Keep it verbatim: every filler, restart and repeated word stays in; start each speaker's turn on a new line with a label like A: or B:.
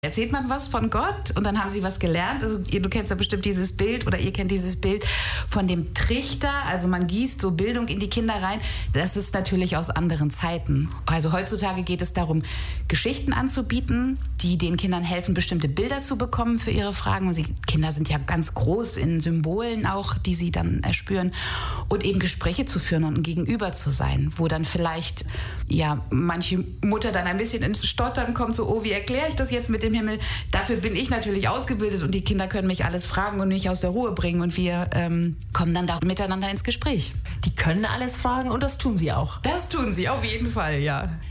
A: Erzählt man was von Gott und dann haben sie was gelernt. Also ihr, du kennst ja bestimmt dieses Bild oder ihr kennt dieses Bild von dem Trichter. Also man gießt so Bildung in die Kinder rein. Das ist natürlich aus anderen Zeiten. Also heutzutage geht es darum, Geschichten anzubieten, die den Kindern helfen, bestimmte Bilder zu bekommen für ihre Fragen. Und die Kinder sind ja ganz groß in Symbolen auch, die sie dann erspüren. Und eben Gespräche zu führen und ein Gegenüber zu sein, wo dann vielleicht ja manche Mutter dann ein bisschen ins Stottern kommt, so, oh, wie erkläre ich das jetzt mit dem Himmel? Dafür bin ich natürlich ausgebildet und die Kinder können mich alles fragen und mich aus der Ruhe bringen und wir ähm, kommen dann da miteinander ins Gespräch.
B: Die können alles fragen und das tun sie auch.
A: Das tun sie auf jeden Fall, ja.